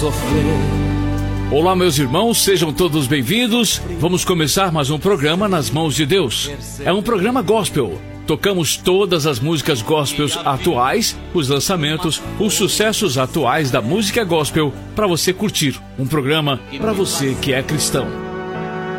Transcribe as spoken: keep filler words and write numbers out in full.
Olá, meus irmãos, sejam todos bem-vindos. Vamos começar mais um programa Nas Mãos de Deus. É um programa gospel. Tocamos todas as músicas gospels atuais, os lançamentos, os sucessos atuais da música gospel para você curtir. Um programa para você que é cristão.